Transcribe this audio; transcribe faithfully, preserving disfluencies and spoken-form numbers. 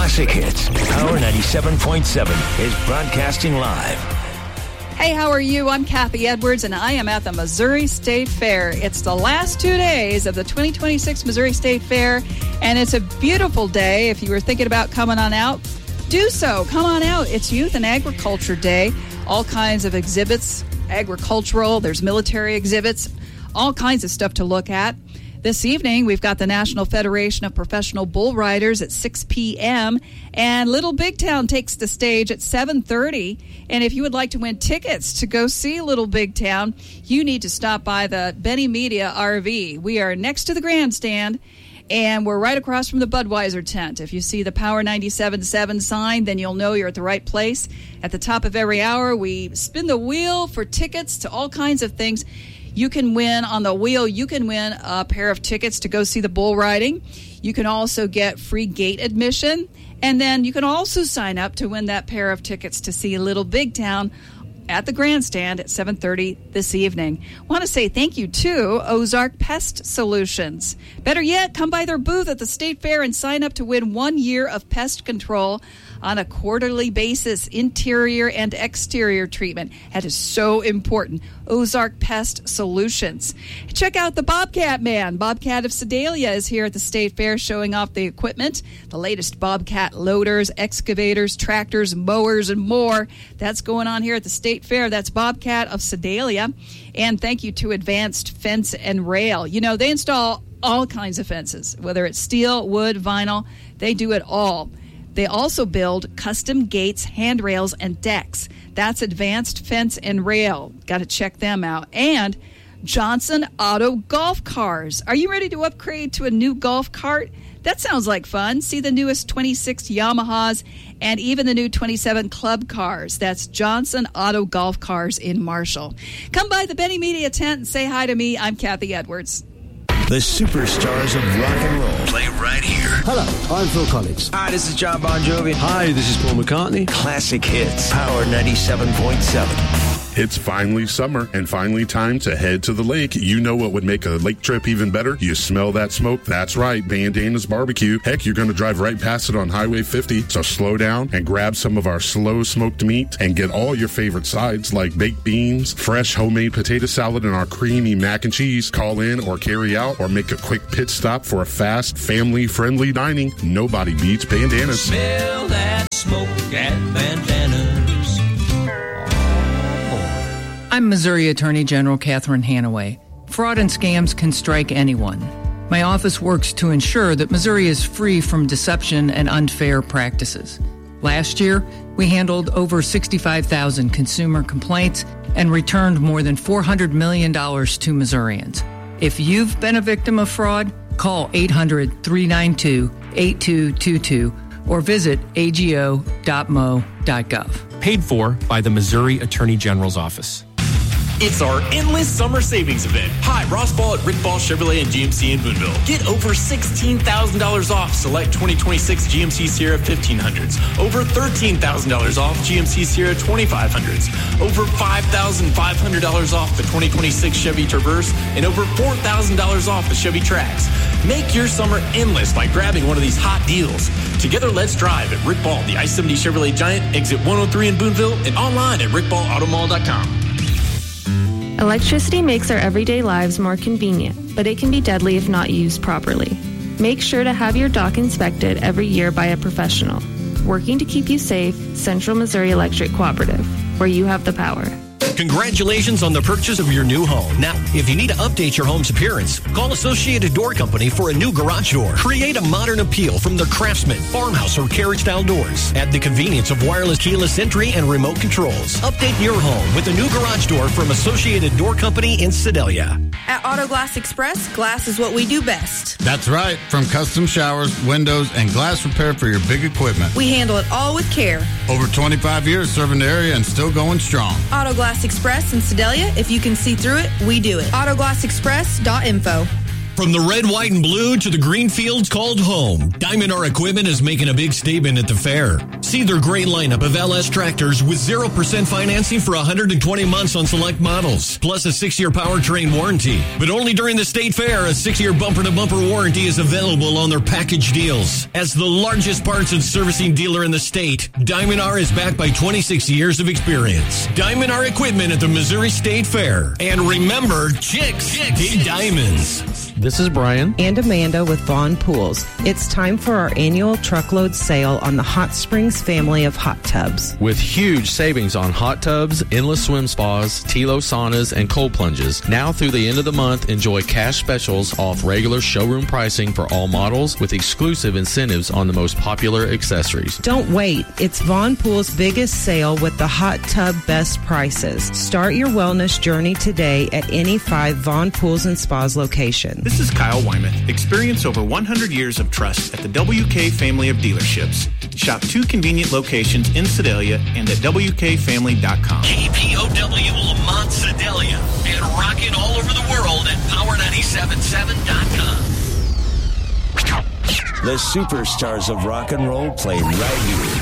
classic hits. Power ninety-seven point seven is broadcasting live. Hey, how are you? I'm Kathy Edwards, and I am at the Missouri State Fair. It's the last two days of the twenty twenty-six Missouri State Fair, and it's a beautiful day. If you were thinking about coming on out, do so. Come on out. It's Youth and Agriculture Day. All kinds of exhibits, agricultural, there's military exhibits, all kinds of stuff to look at. This evening, we've got the National Federation of Professional Bull Riders at six p.m., and Little Big Town takes the stage at seven thirty. And if you would like to win tickets to go see Little Big Town, you need to stop by the Benny Media R V. We are next to the grandstand, and we're right across from the Budweiser tent. If you see the Power ninety-seven point seven sign, then you'll know you're at the right place. At the top of every hour, we spin the wheel for tickets to all kinds of things. You can win on the wheel. You can win a pair of tickets to go see the bull riding. You can also get free gate admission. And then you can also sign up to win that pair of tickets to see Little Big Town at the grandstand at seven thirty this evening. I want to say thank you to Ozark Pest Solutions. Better yet, come by their booth at the State Fair and sign up to win one year of pest control on a quarterly basis, interior and exterior treatment. That is so important. Ozark Pest Solutions. Check out the Bobcat Man. Bobcat of Sedalia is here at the State Fair showing off the equipment, the latest Bobcat loaders, excavators, tractors, mowers, and more. That's going on here at the State Fair. That's Bobcat of Sedalia. And thank you to Advanced Fence and Rail. You know, they install all kinds of fences, whether it's steel, wood, vinyl. They do it all. They also build custom gates, handrails, and decks. That's Advanced Fence and Rail. Got to check them out. And Johnson Auto Golf Cars. Are you ready to upgrade to a new golf cart? That sounds like fun. See the newest twenty-six Yamahas and even the new twenty-seven Club cars. That's Johnson Auto Golf Cars in Marshall. Come by the Benny Media tent and say hi to me. I'm Kathy Edwards. The superstars of rock and roll play right here. Hello, I'm Phil Collins. Hi, this is John Bon Jovi. Hi, this is Paul McCartney. Classic hits. Power ninety-seven point seven. It's finally summer and finally time to head to the lake. You know what would make a lake trip even better? You smell that smoke? That's right, Bandana's Barbecue. Heck, you're going to drive right past it on Highway fifty. So slow down and grab some of our slow smoked meat and get all your favorite sides like baked beans, fresh homemade potato salad, and our creamy mac and cheese. Call in or carry out or make a quick pit stop for a fast, family-friendly dining. Nobody beats Bandana's. Smell that smoke at Bandana's. I'm Missouri Attorney General Catherine Hanaway. Fraud and scams can strike anyone. My office works to ensure that Missouri is free from deception and unfair practices. Last year, we handled over sixty-five thousand consumer complaints and returned more than four hundred million dollars to Missourians. If you've been a victim of fraud, call eight hundred, three nine two, eight two two two or visit A G O dot M O dot gov. Paid for by the Missouri Attorney General's Office. It's our endless summer savings event. Hi, Ross Ball at Rick Ball Chevrolet and G M C in Boonville. Get over sixteen thousand dollars off select twenty twenty-six G M C Sierra fifteen hundreds. Over thirteen thousand dollars off G M C Sierra twenty-five hundreds. Over five thousand five hundred dollars off the twenty twenty-six Chevy Traverse. And over four thousand dollars off the Chevy Trax. Make your summer endless by grabbing one of these hot deals. Together, let's drive at Rick Ball, the I seventy Chevrolet Giant, exit one oh three in Boonville, and online at rick ball auto mall dot com. Electricity makes our everyday lives more convenient, but it can be deadly if not used properly. Make sure to have your dock inspected every year by a professional. Working to keep you safe, Central Missouri Electric Cooperative, where you have the power. Congratulations on the purchase of your new home. Now, if you need to update your home's appearance, call Associated Door Company for a new garage door. Create a modern appeal from their Craftsman, farmhouse, or carriage-style doors. Add the convenience of wireless keyless entry and remote controls. Update your home with a new garage door from Associated Door Company in Sedalia. At Auto Glass Express, glass is what we do best. That's right. From custom showers, windows, and glass repair for your big equipment. We handle it all with care. Over twenty-five years serving the area and still going strong. Auto Glass Express in Sedalia. If you can see through it, we do it. autoglass express dot info. From the red, white, and blue to the green fields called home, Diamond R Equipment is making a big statement at the fair. See their great lineup of L S tractors with zero percent financing for one hundred twenty months on select models, plus a six-year powertrain warranty. But only during the State Fair, a six-year bumper-to-bumper warranty is available on their package deals. As the largest parts and servicing dealer in the state, Diamond R is backed by twenty-six years of experience. Diamond R Equipment at the Missouri State Fair. And remember, chicks, chicks dig diamonds. This is Brian and Amanda with Vaughn Pools. It's time for our annual truckload sale on the Hot Springs family of hot tubs. With huge savings on hot tubs, endless swim spas, Tilo saunas, and cold plunges. Now through the end of the month, enjoy cash specials off regular showroom pricing for all models with exclusive incentives on the most popular accessories. Don't wait. It's Vaughn Pools' biggest sale with the hot tub best prices. Start your wellness journey today at any five Vaughn Pools and Spas locations. This is Kyle Wyman. Experience over one hundred years of trust at the W K family of dealerships. Shop two convenient locations in Sedalia and at W K family dot com. K P O W Lamont Sedalia and rocking all over the world at power nine seven seven dot com. The superstars of rock and roll play right here.